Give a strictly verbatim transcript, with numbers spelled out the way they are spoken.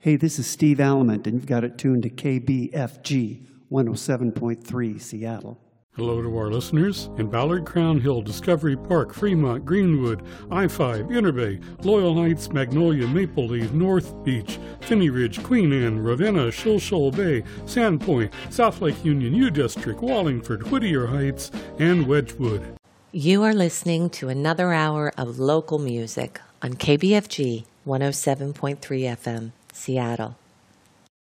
Hey, this is Steve Alamant, and you've got it tuned to K B F G one oh seven point three Seattle. Hello to our listeners in Ballard, Crown Hill, Discovery Park, Fremont, Greenwood, I five, Interbay, Loyal Heights, Magnolia, Maple Leaf, North Beach, Finney Ridge, Queen Anne, Ravenna, Shoal Bay, Sandpoint, South Lake Union, U District, Wallingford, Whittier Heights, and Wedgwood. You are listening to another hour of local music on K B F G one oh seven point three F M, Seattle.